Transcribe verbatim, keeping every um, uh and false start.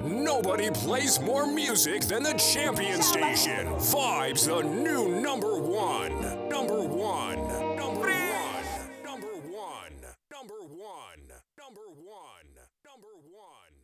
Nobody plays more music than the Champion Station. Vibes the new number one. Number one. Number one. Number one. Number one. Number one. Number one.